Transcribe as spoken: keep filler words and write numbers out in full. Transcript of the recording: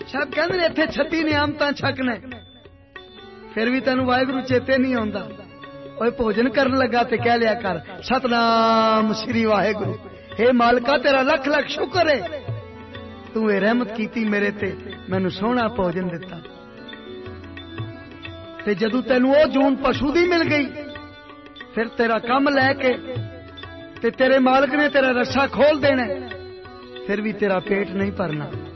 सब कहते इत्थे छत्ती नियामतां छकने फिर भी तेन वाहिगुरू चेते नहीं आउंदा। ओए भोजन करन लगा ते कह लिया कर सतनाम श्री वाहिगुरू। हे मालका तेरा लख लख शुक्र है तू ये रहमत कीती मेरे ते मैनू सोहना भोजन दिता। ते जदों तेनू ओ जून पशु दी मिल गई फिर तेरा कम लैके ते तेरे मालक ने तेरा रस्सा खोल देना फिर भी तेरा पेट नहीं भरना।